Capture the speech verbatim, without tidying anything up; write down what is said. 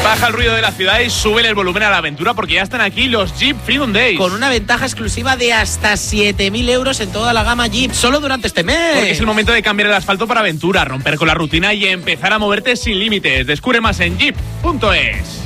Baja el ruido de la ciudad y súbele el volumen a la aventura porque ya están aquí los Jeep Freedom Days. Con una ventaja exclusiva de hasta siete mil euros en toda la gama Jeep, solo durante este mes. Porque es el momento de cambiar el asfalto para aventura, romper con la rutina y empezar a moverte sin límites. Descubre más en jeep punto es.